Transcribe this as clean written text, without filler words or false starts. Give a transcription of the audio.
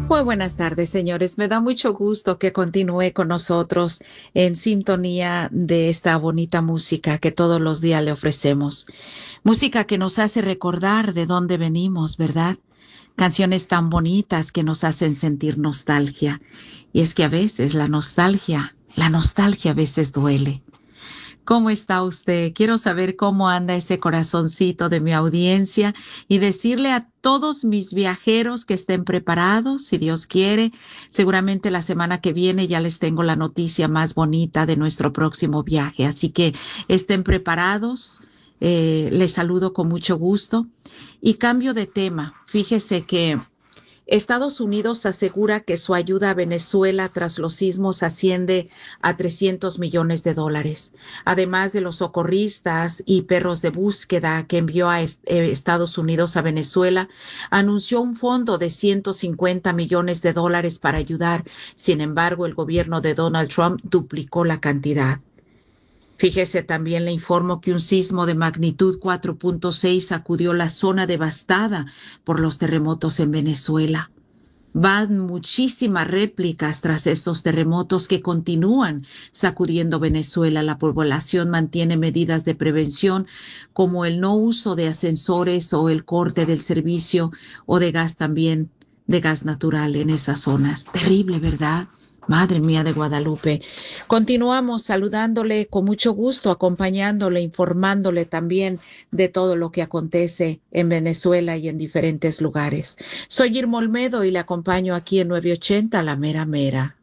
Muy buenas tardes, señores. Me da mucho gusto que continúe con nosotros en sintonía de esta bonita música que todos los días le ofrecemos. Música que nos hace recordar de dónde venimos, ¿verdad? Canciones tan bonitas que nos hacen sentir nostalgia. Y es que a veces la nostalgia a veces duele. ¿Cómo está usted? Quiero saber cómo anda ese corazoncito de mi audiencia y decirle a todos mis viajeros que estén preparados, si Dios quiere. Seguramente la semana que viene ya les tengo la noticia más bonita de nuestro próximo viaje, así que estén preparados. Les saludo con mucho gusto y cambio de tema. Fíjese que Estados Unidos asegura que su ayuda a Venezuela tras los sismos asciende a $300 millones, además de los socorristas y perros de búsqueda que envió a Estados Unidos a Venezuela. Anunció un fondo de $150 millones para ayudar. Sin embargo, el gobierno de Donald Trump duplicó la cantidad. Fíjese, también le informo que un sismo de magnitud 4.6 sacudió la zona devastada por los terremotos en Venezuela. Van muchísimas réplicas tras estos terremotos que continúan sacudiendo Venezuela. La población mantiene medidas de prevención como el no uso de ascensores o el corte del servicio o de gas también, de gas natural en esas zonas. Terrible, ¿verdad? Madre mía de Guadalupe. Continuamos saludándole con mucho gusto, acompañándole, informándole también de todo lo que acontece en Venezuela y en diferentes lugares. Soy Irma Olmedo y le acompaño aquí en 980 La Mera Mera.